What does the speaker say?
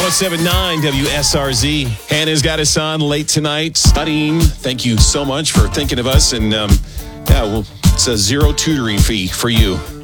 1079 WSRZ. Hannah's got us on late tonight studying. Thank you so much for thinking of us. And it's a zero tutoring fee for you.